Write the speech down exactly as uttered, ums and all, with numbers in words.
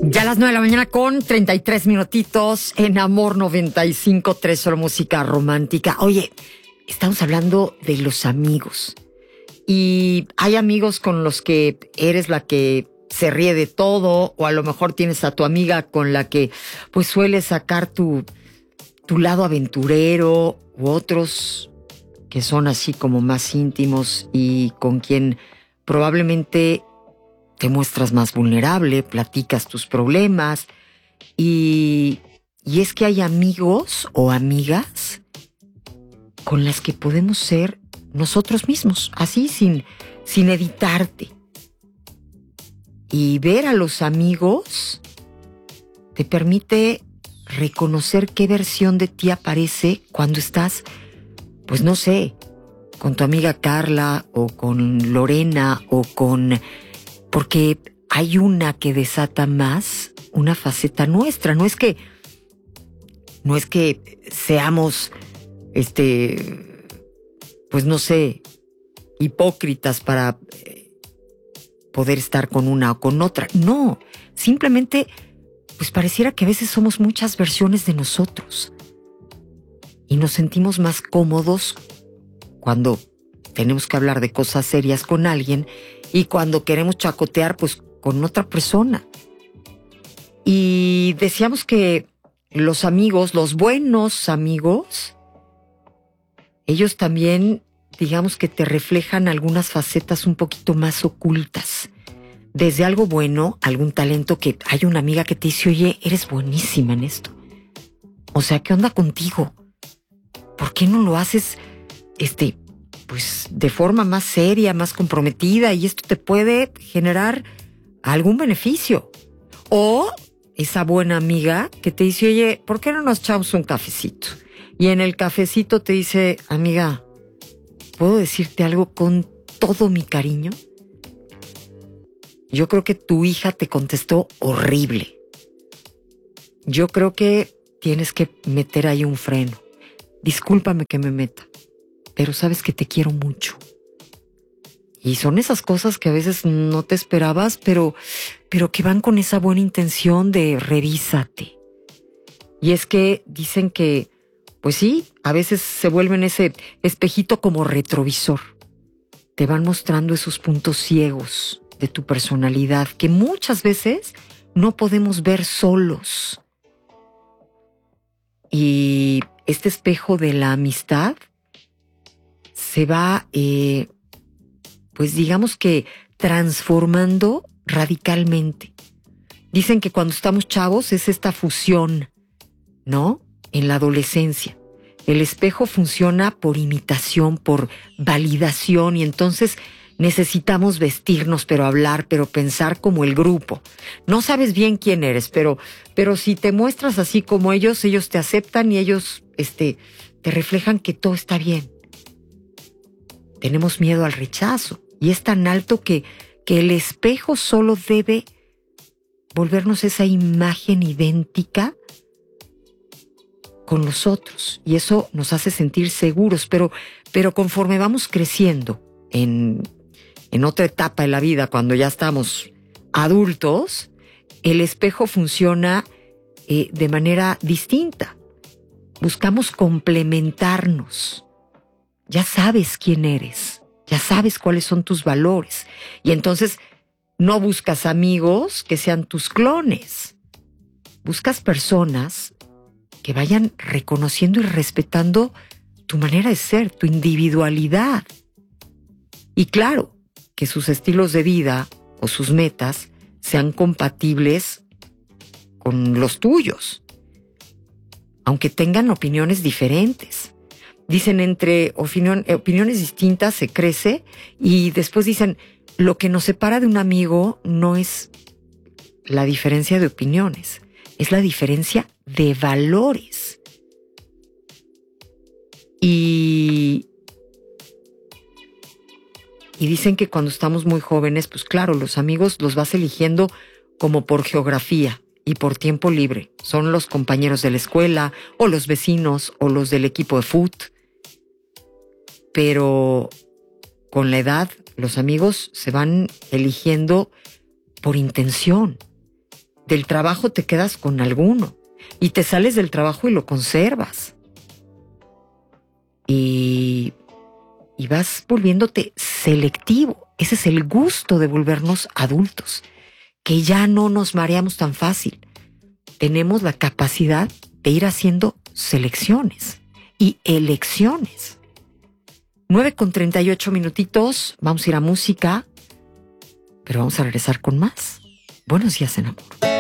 Ya a las nueve de la mañana con treinta y tres minutitos en Amor noventa y cinco punto tres, solo música romántica. Oye, estamos hablando de los amigos. Y hay amigos con los que eres la que se ríe de todo, o a lo mejor tienes a tu amiga con la que pues sueles sacar tu, tu lado aventurero, u otros que son así como más íntimos y con quien probablemente te muestras más vulnerable, platicas tus problemas. Y, y es que hay amigos o amigas con las que podemos ser nosotros mismos, así sin, sin editarte. Y ver a los amigos te permite reconocer qué versión de ti aparece cuando estás, pues no sé, con tu amiga Carla o con Lorena o con... Porque hay una que desata más una faceta nuestra. No es que, no es que seamos, este, pues no sé, hipócritas para poder estar con una o con otra. No, simplemente, pues pareciera que a veces somos muchas versiones de nosotros. Y nos sentimos más cómodos cuando tenemos que hablar de cosas serias con alguien y cuando queremos chacotear, pues con otra persona. Y decíamos que los amigos, los buenos amigos, ellos también, digamos que te reflejan algunas facetas un poquito más ocultas. Desde algo bueno, algún talento que hay una amiga que te dice, oye, eres buenísima en esto. O sea, ¿qué onda contigo? ¿Por qué no lo haces, este, pues de forma más seria, más comprometida, y esto te puede generar algún beneficio? O esa buena amiga que te dice, oye, ¿por qué no nos echamos un cafecito? Y en el cafecito te dice, amiga, ¿puedo decirte algo con todo mi cariño? Yo creo que tu hija te contestó horrible. Yo creo que tienes que meter ahí un freno. Discúlpame que me meta, pero sabes que te quiero mucho. Y son esas cosas que a veces no te esperabas, pero, pero que van con esa buena intención de revísate. Y es que dicen que, pues sí, a veces se vuelven ese espejito como retrovisor. Te van mostrando esos puntos ciegos de tu personalidad que muchas veces no podemos ver solos. Y este espejo de la amistad se va, eh, pues digamos que transformando radicalmente. Dicen que cuando estamos chavos es esta fusión, ¿no? En la adolescencia. El espejo funciona por imitación, por validación, y entonces necesitamos vestirnos, pero hablar, pero pensar como el grupo. No sabes bien quién eres, pero, pero si te muestras así como ellos, ellos te aceptan y ellos, este, te reflejan que todo está bien. Tenemos miedo al rechazo y es tan alto que, que el espejo solo debe volvernos esa imagen idéntica con los otros, y eso nos hace sentir seguros, pero, pero conforme vamos creciendo en, en otra etapa de la vida, cuando ya estamos adultos, el espejo funciona eh, de manera distinta. Buscamos complementarnos. Ya sabes quién eres, ya sabes cuáles son tus valores, y entonces no buscas amigos que sean tus clones. Buscas personas que vayan reconociendo y respetando tu manera de ser, tu individualidad. Y claro, que sus estilos de vida o sus metas sean compatibles con los tuyos, aunque tengan opiniones diferentes. Dicen, entre opinión, opiniones distintas se crece, y después dicen, lo que nos separa de un amigo no es la diferencia de opiniones, es la diferencia de valores. Y, y dicen que cuando estamos muy jóvenes, pues claro, los amigos los vas eligiendo como por geografía y por tiempo libre. Son los compañeros de la escuela, o los vecinos, o los del equipo de fútbol. Pero con la edad, los amigos se van eligiendo por intención. del trabajo te quedas con alguno y te sales del trabajo y lo conservas. Y, y vas volviéndote selectivo. Ese es el gusto de volvernos adultos, que ya no nos mareamos tan fácil. Tenemos la capacidad de ir haciendo selecciones y elecciones. nueve con treinta y ocho minutitos, vamos a ir a música, pero vamos a regresar con más. Buenos días en amor.